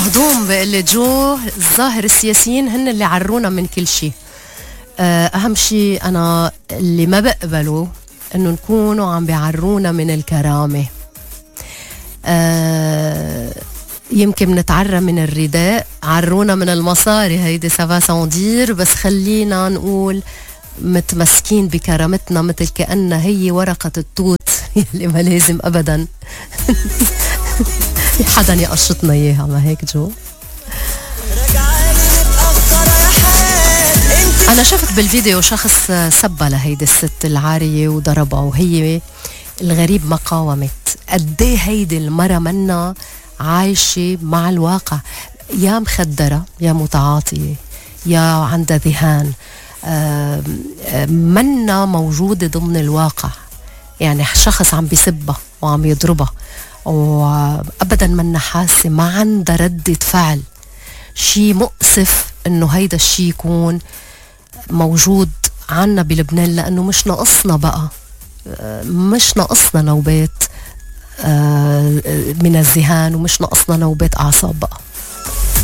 مهضوم بقول لي جو، الظاهر السياسيين هن اللي عرونا من كل شيء. أهم شيء أنا اللي ما بقبله إنه نكونوا عم بيعرونا من الكرامة. يمكن نتعرى من الرداء، عرونا من المصاري، هيدي سافا ساندير، بس خلينا نقول متمسكين بكرامتنا مثل كأنها هي ورقة التوت اللي ما لازم أبدا حدا يقشطنا إياها. ما هيك جو؟ أنا شفت بالفيديو شخص سبى لهيدي الست العارية وضربها، وهي الغريب ما قاومت. قديه هيدي المرة منا عايشة مع الواقع، يا مخدرة يا متعاطية يا عندها ذهان، منا موجودة ضمن الواقع. يعني شخص عم بيسبها وعم يضربها وأبدا منا حاسة، ما عندها ردة فعل. شيء مؤسف إنه هيدا الشيء يكون موجود عنا بلبنان، لأنه مش ناقصنا بقى، مش ناقصنا نوبات من الذهان، ومش ناقصنا نوبات أعصاب بقى.